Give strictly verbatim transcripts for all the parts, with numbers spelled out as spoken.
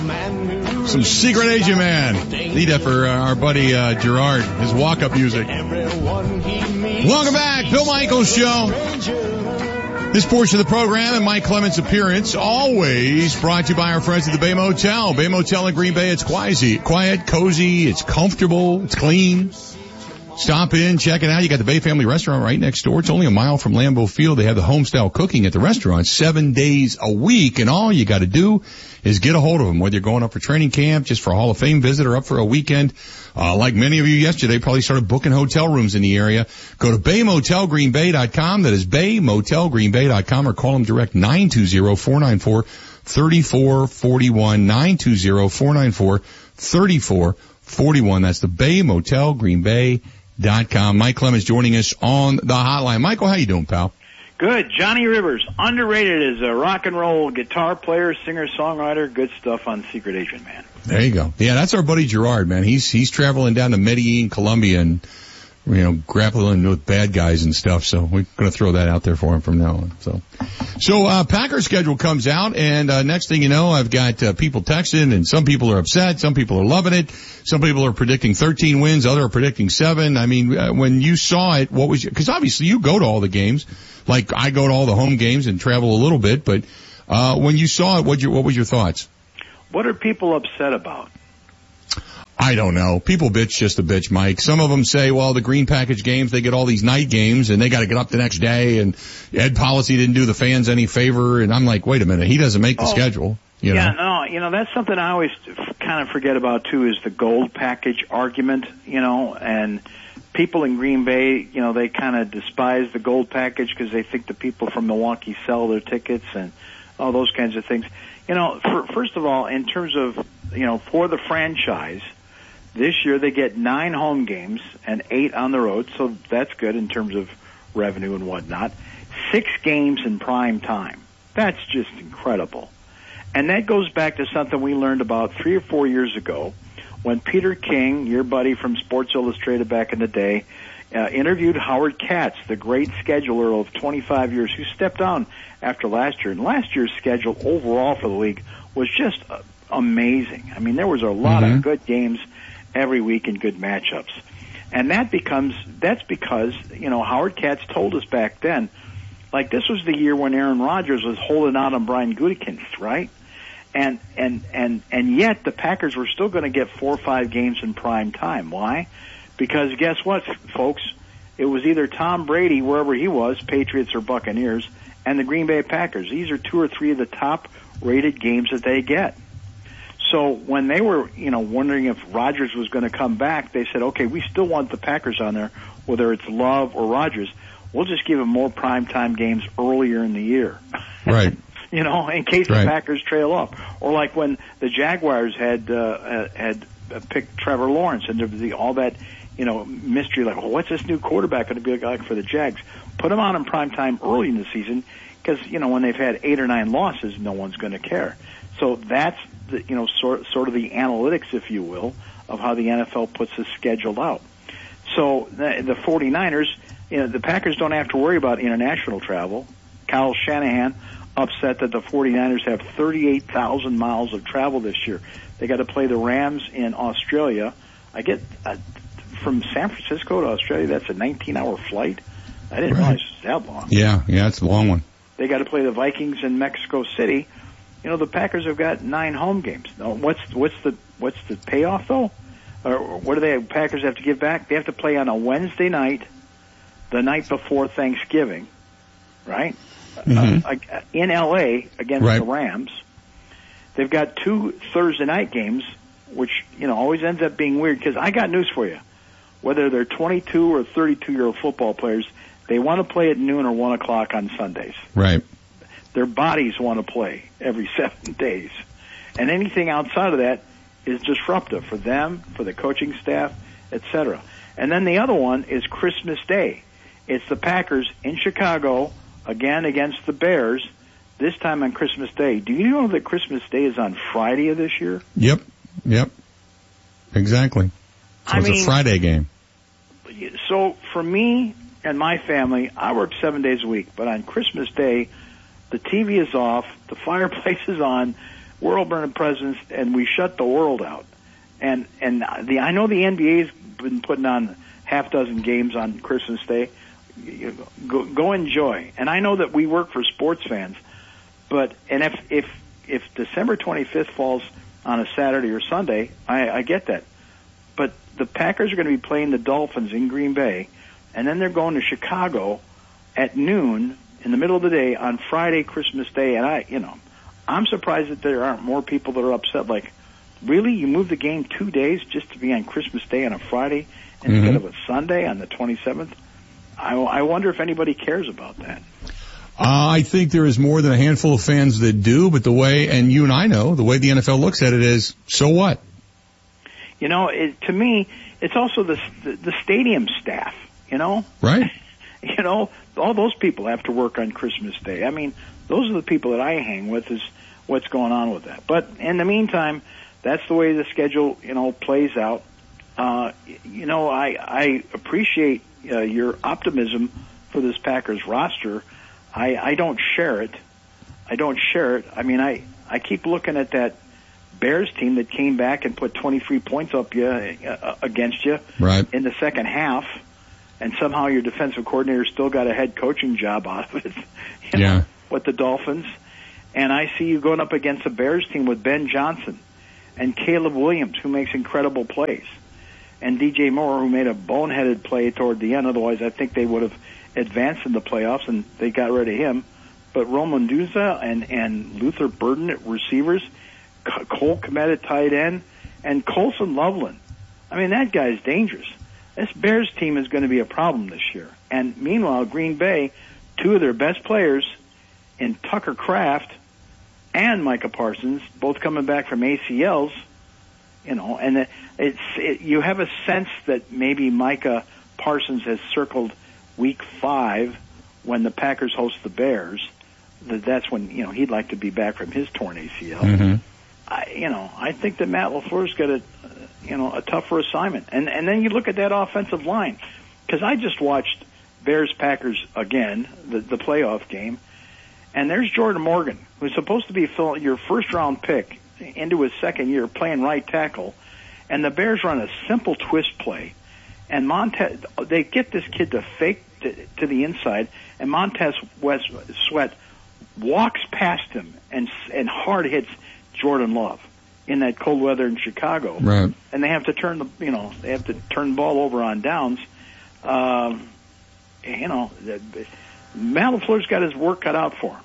Some Secret Agent Man. Need that for uh, our buddy uh, Gerard, his walk-up music. Welcome back, Bill Michaels Show. This portion of the program and Mike Clements' appearance always brought to you by our friends at the Bay Motel. Bay Motel in Green Bay, it's quiet, quiet, cozy, it's comfortable, it's clean. Stop in, check it out. You got the Bay Family Restaurant right next door. It's only a mile from Lambeau Field. They have the home-style cooking at the restaurant seven days a week, and all you got to do is get a hold of them, whether you're going up for training camp, just for a Hall of Fame visit, or up for a weekend. Uh, like many of you yesterday, probably started booking hotel rooms in the area. Go to bay motel green bay dot com. That is bay motel green bay dot com, or call them direct nine two zero, four nine four, three four four one, nine two zero, four nine four, three four four one. That's the Bay Motel Green Bay dot com. Mike Clements joining us on the hotline. Michael, how you doing, pal? Good. Johnny Rivers, underrated as a rock and roll guitar player, singer, songwriter. Good stuff on Secret Agent Man. There you go. Yeah, that's our buddy Gerard, man. He's he's traveling down to Medellin, Colombia, and you know, grappling with bad guys and stuff. So we're going to throw that out there for him from now on. So, so uh, Packers schedule comes out, and uh, next thing you know, I've got uh, people texting, and some people are upset, some people are loving it, some people are predicting thirteen wins, others are predicting seven. I mean, uh, when you saw it, what was your? Because obviously you go to all the games, like I go to all the home games and travel a little bit. But uh, when you saw it, what your what was your thoughts? What are people upset about? I don't know. People bitch just a bitch, Mike. Some of them say, well, the green package games, they get all these night games and they got to get up the next day, and Ed Policy didn't do the fans any favor. And I'm like, wait a minute, he doesn't make the oh, schedule. You yeah, know? no, you know, that's something I always kind of forget about too, is the gold package argument, you know, and people in Green Bay, you know, they kind of despise the gold package because they think the people from Milwaukee sell their tickets and all those kinds of things. You know, for, first of all, in terms of, you know, for the franchise, this year they get nine home games and eight on the road, so that's good in terms of revenue and whatnot. Six games in prime time. That's just incredible. And that goes back to something we learned about three or four years ago when Peter King, your buddy from Sports Illustrated back in the day, uh, interviewed Howard Katz, the great scheduler of twenty-five years, who stepped down after last year. And last year's schedule overall for the league was just uh, amazing. I mean, there was a lot mm-hmm. of good games every week and good matchups. And that becomes, that's because, you know, Howard Katz told us back then, like this was the year when Aaron Rodgers was holding out on Brian Gutekunst, right? And, and, and, and yet the Packers were still going to get four or five games in prime time. Why? Because guess what, folks? It was either Tom Brady, wherever he was, Patriots or Buccaneers, and the Green Bay Packers. These are two or three of the top rated games that they get. So when they were, you know, wondering if Rodgers was going to come back, they said, okay, we still want the Packers on there, whether it's Love or Rodgers. We'll just give them more primetime games earlier in the year. Right. You know, in case right. the Packers trail off. Or like when the Jaguars had uh, had picked Trevor Lawrence, and there was the, all that, you know, mystery, like, well, what's this new quarterback going to be like for the Jags? Put them on in primetime early in the season because, you know, when they've had eight or nine losses, no one's going to care. So that's, the, you know, sort, sort of the analytics, if you will, of how the N F L puts the schedule out. So the, the 49ers, you know, the Packers don't have to worry about international travel. Kyle Shanahan upset that the 49ers have thirty-eight thousand miles of travel this year. They got to play the Rams in Australia. I get uh, from San Francisco to Australia, that's a nineteen-hour flight. I didn't right. realize it was that long. Yeah, yeah, it's a long one. They got to play the Vikings in Mexico City. You know, the Packers have got nine home games. Now, what's what's the what's the payoff though? Or what do they Packers have to give back? They have to play on a Wednesday night, the night before Thanksgiving, right? Mm-hmm. Uh, in L A against right. the Rams. They've got two Thursday night games, which, you know, always ends up being weird because I got news for you. Whether they're twenty-two or thirty-two-year-old football players, they want to play at noon or one o'clock on Sundays. Right. Their bodies want to play every seven days. And anything outside of that is disruptive for them, for the coaching staff, et cetera. And then the other one is Christmas Day. It's the Packers in Chicago, again against the Bears, this time on Christmas Day. Do you know that Christmas Day is on Friday of this year? Yep, yep, exactly. So I it's mean, a Friday game. So for me and my family, I work seven days a week, but on Christmas Day, the T V is off, the fireplace is on, world presence, and we shut the world out. And and the I know the N B A's been putting on half dozen games on Christmas Day. Go, go enjoy. And I know that we work for sports fans, but and if if if December twenty-fifth falls on a Saturday or Sunday, I, I get that. But the Packers are going to be playing the Dolphins in Green Bay, and then they're going to Chicago at noon in the middle of the day on Friday, Christmas Day. And I, you know, I'm surprised that there aren't more people that are upset. Like, really, you moved the game two days just to be on Christmas Day on a Friday instead mm-hmm. of a Sunday on the twenty-seventh? I, I wonder if anybody cares about that. Uh, I think there is more than a handful of fans that do, but the way, and you and I know, the way the N F L looks at it is, so what? You know, it, to me, it's also the, the the stadium staff, you know? Right. You know, all those people have to work on Christmas Day. I mean, those are the people that I hang with is what's going on with that. But in the meantime, that's the way the schedule, you know, plays out. Uh, you know, I, I appreciate uh, your optimism for this Packers roster. I, I don't share it. I don't share it. I mean, I, I keep looking at that Bears team that came back and put twenty-three points up you, uh, against you right. in the second half, and somehow your defensive coordinator still got a head coaching job out of it. You know, yeah. with the Dolphins. And I see you going up against a Bears team with Ben Johnson and Caleb Williams, who makes incredible plays, and D J Moore, who made a boneheaded play toward the end. Otherwise, I think they would have advanced in the playoffs, and they got rid of him. But Roman Duza and, and Luther Burden at receivers, Cole Kmet at tight end, and Colson Loveland. I mean, that guy's dangerous. This Bears team is going to be a problem this year. And meanwhile, Green Bay, two of their best players in Tucker Kraft and Micah Parsons, both coming back from A C Ls, you know, and it's it, you have a sense that maybe Micah Parsons has circled week five when the Packers host the Bears. That that's when, you know, he'd like to be back from his torn A C L. Mm-hmm. I, you know, I think that Matt LaFleur's got a, you know, a tougher assignment. And and then you look at that offensive line, because I just watched Bears Packers again, the the playoff game, and there's Jordan Morgan, who's supposed to be your first round pick into his second year playing right tackle, and the Bears run a simple twist play, and Montez, they get this kid to fake to, to the inside, and Montez West Sweat walks past him and and hard hits Jordan Love in that cold weather in Chicago, right? And they have to turn the you know they have to turn the ball over on downs. Um, you know, Matt LaFleur's got his work cut out for him.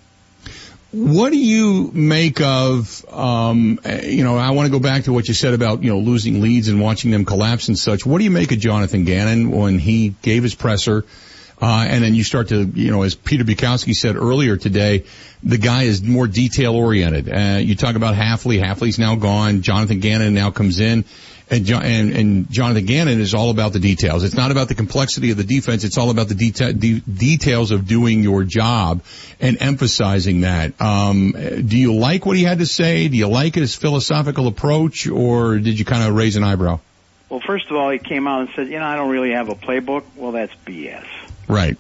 What do you make of, um, you know, I want to go back to what you said about, you know, losing leads and watching them collapse and such. What do you make of Jonathan Gannon when he gave his presser, uh, and then you start to, you know, as Peter Bukowski said earlier today, the guy is more detail oriented. Uh, you talk about Hafley. Hafley's now gone. Jonathan Gannon now comes in. And, John, and, and Jonathan Gannon is all about the details. It's not about the complexity of the defense. It's all about the deta- de- details of doing your job and emphasizing that. Um, do you like what he had to say? Do you like his philosophical approach, or did you kind of raise an eyebrow? Well, first of all, he came out and said, you know, I don't really have a playbook. Well, that's B S. Right.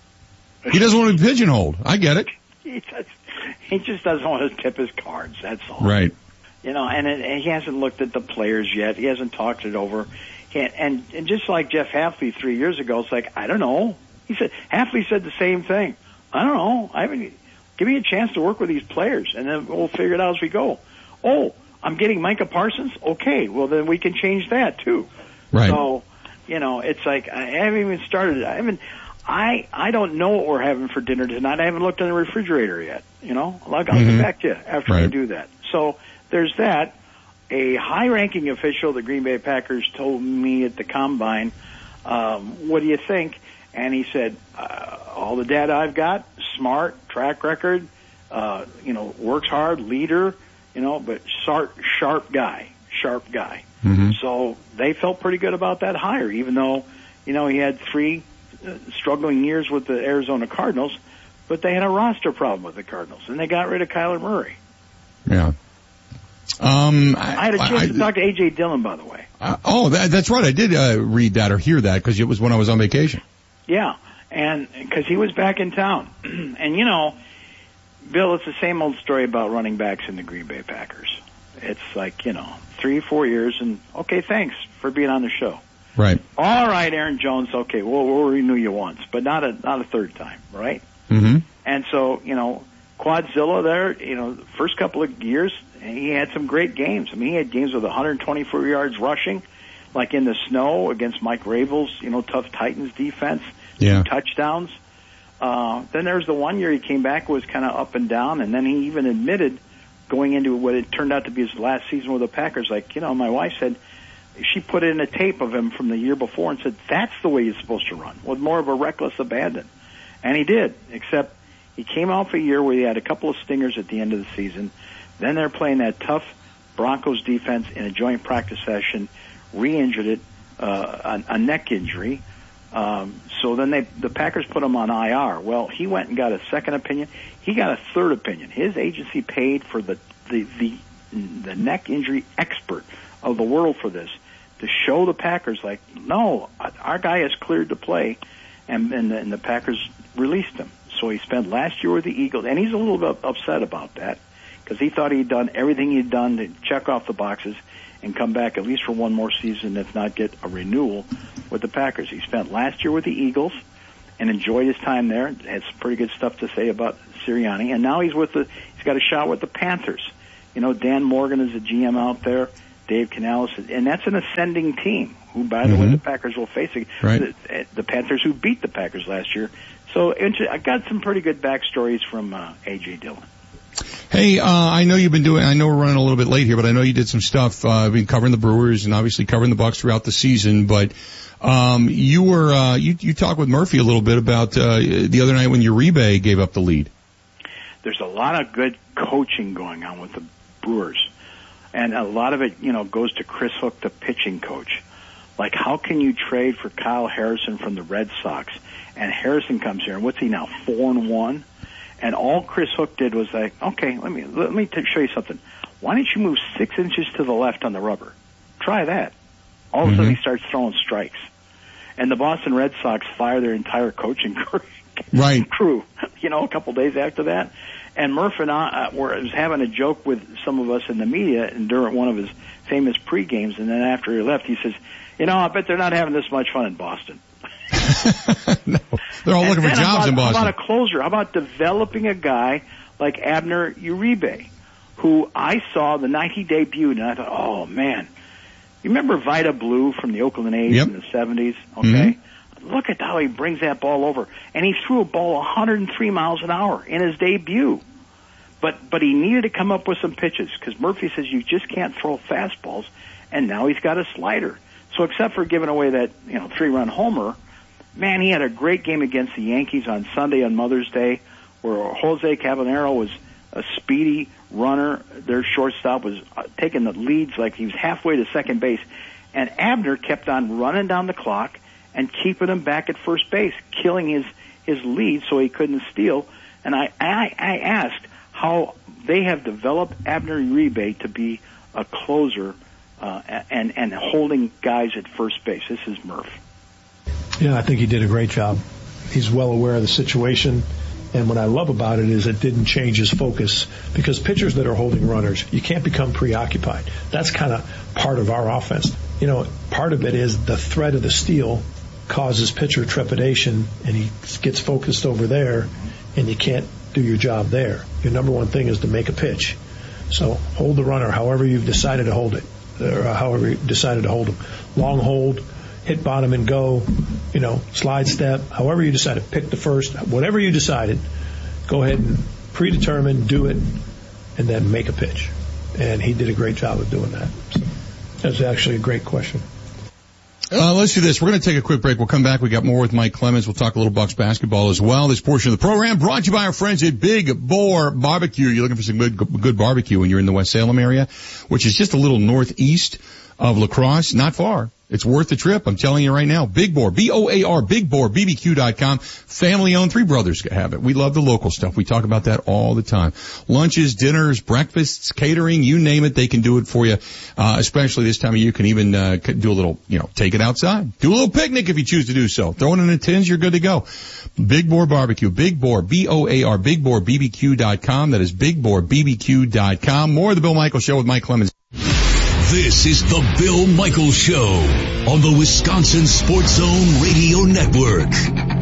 He doesn't want to be pigeonholed. I get it. He just, he just doesn't want to tip his cards. That's all. Right. You know, and, it, and he hasn't looked at the players yet. He hasn't talked it over. He, and, and just like Jeff Hafley three years ago, it's like, I don't know. He said, Hafley said the same thing. I don't know. I haven't, give me a chance to work with these players, and then we'll figure it out as we go. Oh, I'm getting Micah Parsons? Okay, well, then we can change that, too. Right. So, you know, it's like, I haven't even started. I haven't, I, I don't know what we're having for dinner tonight. I haven't looked in the refrigerator yet, you know. Like, I'll mm-hmm. get back to you after right. I do that. So, there's that. A high-ranking official of the Green Bay Packers told me at the Combine, um, what do you think? And he said, uh, all the data I've got, smart, track record, uh, you know, works hard, leader, you know, but sharp, sharp guy, sharp guy. Mm-hmm. So they felt pretty good about that hire, even though, you know, he had three uh, struggling years with the Arizona Cardinals, but they had a roster problem with the Cardinals, and they got rid of Kyler Murray. Yeah. Um, I, I had a chance I, to talk to A J Dillon, by the way. Uh, oh, that, that's right. I did uh, read that or hear that because it was when I was on vacation. Yeah, and because he was back in town. And, you know, Bill, it's the same old story about running backs in the Green Bay Packers. It's like, you know, three, four years, and okay, thanks for being on the show. Right. All right, Aaron Jones, okay, we'll, we'll renew you once, but not a not a third time, right? Mm-hmm. And so, you know, Quadzilla there, you know, the first couple of years, he had some great games. I mean, he had games with one hundred twenty-four yards rushing, like in the snow against Mike Rabel's, you know, tough Titans defense, yeah. two touchdowns. Uh, then there was the one year he came back, was kind of up and down, and then he even admitted going into what it turned out to be his last season with the Packers, like, you know, my wife said, she put in a tape of him from the year before and said, that's the way he's supposed to run, with more of a reckless abandon. And he did, except he came off a year where he had a couple of stingers at the end of the season. Then they're playing that tough Broncos defense in a joint practice session, re-injured it, uh, a, a neck injury. Um, so then they, the Packers put him on I R. Well, he went and got a second opinion. He got a third opinion. His agency paid for the, the, the, the neck injury expert of the world for this, to show the Packers, like, no, our guy is cleared to play, and, and, the, and the Packers released him. So he spent last year with the Eagles, and he's a little bit upset about that, because he thought he'd done everything he'd done to check off the boxes and come back at least for one more season, if not get a renewal with the Packers. He spent last year with the Eagles and enjoyed his time there. Had some pretty good stuff to say about Sirianni, and now he's with the he's got a shot with the Panthers. You know, Dan Morgan is the G M out there, Dave Canales, and that's an ascending team, who, by the mm-hmm. way, the Packers will face right. the, the Panthers, who beat the Packers last year. So I got some pretty good backstories from uh, A J. Dillon. Hey, uh, I know you've been doing, I know we're running a little bit late here, but I know you did some stuff, uh, been covering the Brewers and obviously covering the Bucks throughout the season, but, um, you were, uh, you, you talked with Murphy a little bit about, uh, the other night when Uribe gave up the lead. There's a lot of good coaching going on with the Brewers, and a lot of it, you know, goes to Chris Hook, the pitching coach. Like, how can you trade for Kyle Harrison from the Red Sox? And Harrison comes here, and what's he now, four and one? And all Chris Hook did was like, okay, let me let me t- show you something. Why don't you move six inches to the left on the rubber? Try that. All of mm-hmm. a sudden he starts throwing strikes. And the Boston Red Sox fire their entire coaching right. crew, you know, a couple days after that. And Murph and I uh, were was having a joke with some of us in the media and during one of his famous pre-games, and then after he left, he says, you know, I bet they're not having this much fun in Boston. No, they're all and looking for jobs about, in Boston. How about a closer? How about developing a guy like Abner Uribe, who I saw the night he debuted, and I thought, oh, man. You remember Vida Blue from the Oakland A's yep. in the seventies? Okay. Mm-hmm. Look at how he brings that ball over. And he threw a ball one hundred three miles an hour in his debut. But but he needed to come up with some pitches, because Murphy says you just can't throw fastballs, and now he's got a slider. So except for giving away that, you know, three-run homer, man, he had a great game against the Yankees on Sunday on Mother's Day, where Jose Caballero was a speedy runner. Their shortstop was taking the leads like he was halfway to second base. And Abner kept on running down the clock and keeping him back at first base, killing his, his lead so he couldn't steal. And I, I, I asked how they have developed Abner Uribe to be a closer uh, and, and holding guys at first base. This is Murph. Yeah, I think he did a great job. He's well aware of the situation. And what I love about it is it didn't change his focus, because pitchers that are holding runners, you can't become preoccupied. That's kind of part of our offense. You know, part of it is the threat of the steal causes pitcher trepidation, and he gets focused over there, and you can't do your job there. Your number one thing is to make a pitch. So hold the runner however you've decided to hold it, or however you decided to hold him. Long hold, hit bottom and go, you know, slide step, however you decided, pick the first, whatever you decided, go ahead and predetermine, do it, and then make a pitch. And he did a great job of doing that. So that's actually a great question. Uh, let's do this. We're going to take a quick break. We'll come back. We got more with Mike Clemens. We'll talk a little Bucks basketball as well. This portion of the program brought to you by our friends at Big Boar Barbecue. You're looking for some good, good barbecue when you're in the West Salem area, which is just a little northeast of La Crosse, not far. It's worth the trip. I'm telling you right now. Big Boar, B O A R, Big Boar, B B Q dot com. Family owned. Three brothers have it. We love the local stuff. We talk about that all the time. Lunches, dinners, breakfasts, catering, you name it, they can do it for you. Uh, especially this time of year, you can even, uh, do a little, you know, take it outside. Do a little picnic if you choose to do so. Throw it in the tins, you're good to go. Big Boar Barbecue, Big Boar, B O A R, Big Boar, B B Q dot com. That is Big Boar, B B Q dot com. More of the Bill Michaels Show with Mike Clemens. This is the Bill Michaels Show on the Wisconsin Sports Zone Radio Network.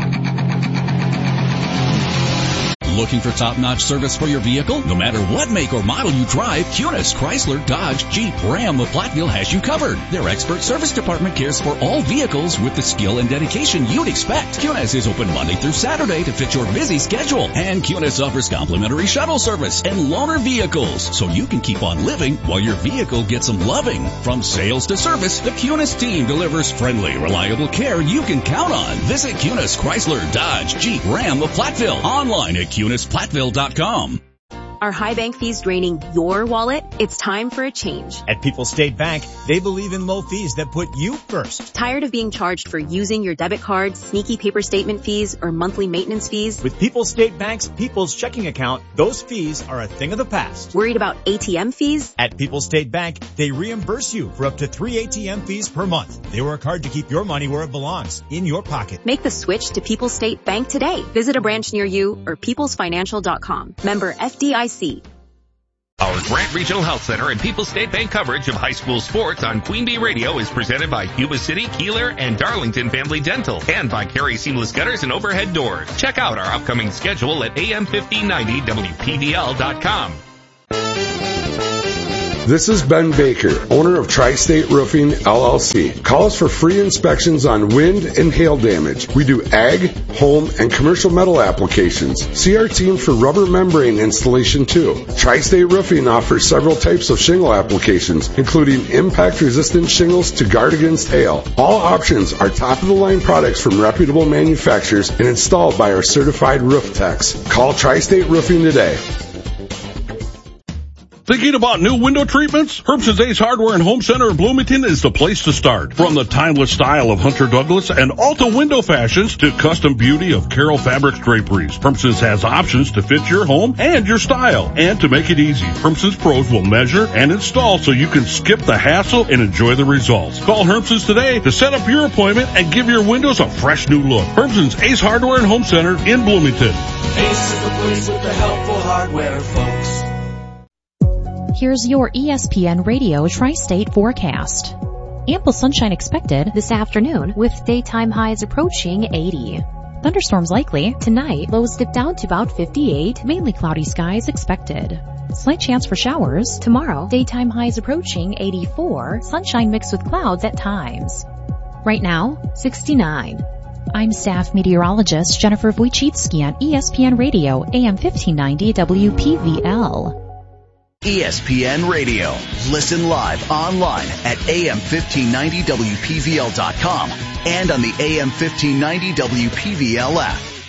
Looking for top-notch service for your vehicle? No matter what make or model you drive, Kunis, Chrysler, Dodge, Jeep, Ram, or Platteville has you covered. Their expert service department cares for all vehicles with the skill and dedication you'd expect. Kunis is open Monday through Saturday to fit your busy schedule. And Kunis offers complimentary shuttle service and loaner vehicles, so you can keep on living while your vehicle gets some loving. From sales to service, the Kunis team delivers friendly, reliable care you can count on. Visit Kunis, Chrysler, Dodge, Jeep, Ram, or Platteville online at Kunis. Platteville dot com. Are high bank fees draining your wallet? It's time for a change. At People's State Bank, they believe in low fees that put you first. Tired of being charged for using your debit card, sneaky paper statement fees, or monthly maintenance fees? With People's State Bank's People's Checking Account, those fees are a thing of the past. Worried about A T M fees? At People's State Bank, they reimburse you for up to three A T M fees per month. They work hard to keep your money where it belongs, in your pocket. Make the switch to People's State Bank today. Visit a branch near you or peoples financial dot com. Member F D I C. Our Grant Regional Health Center and People's State Bank coverage of high school sports on Queen Bee Radio is presented by Yuba City, Keeler, and Darlington Family Dental, and by Carey Seamless Gutters and Overhead Doors. Check out our upcoming schedule at A M fifteen ninety W P V L dot com. This is Ben Baker, owner of Tri-State Roofing, L L C. Call us for free inspections on wind and hail damage. We do ag, home, and commercial metal applications. See our team for rubber membrane installation too. Tri-State Roofing offers several types of shingle applications, including impact-resistant shingles to guard against hail. All options are top-of-the-line products from reputable manufacturers and installed by our certified roof techs. Call Tri-State Roofing today. Thinking about new window treatments? Herbson's Ace Hardware and Home Center in Bloomington is the place to start. From the timeless style of Hunter Douglas and Alta window fashions to custom beauty of Carroll Fabrics draperies, Herbson's has options to fit your home and your style. And to make it easy, Herbson's pros will measure and install so you can skip the hassle and enjoy the results. Call Herbson's today to set up your appointment and give your windows a fresh new look. Herbson's Ace Hardware and Home Center in Bloomington. Ace is the place with the helpful hardware, folks. Here's your E S P N Radio Tri-State forecast. Ample sunshine expected this afternoon with daytime highs approaching eighty. Thunderstorms likely tonight, lows dip down to about fifty-eight, mainly cloudy skies expected. Slight chance for showers tomorrow, daytime highs approaching eighty-four, sunshine mixed with clouds at times. Right now, sixty-nine. I'm staff meteorologist Jennifer Wojcicki on E S P N Radio, A M fifteen ninety W P V L. E S P N Radio. Listen live online at A M fifteen ninety W P V L dot com and on the A M fifteen ninety W P V L app.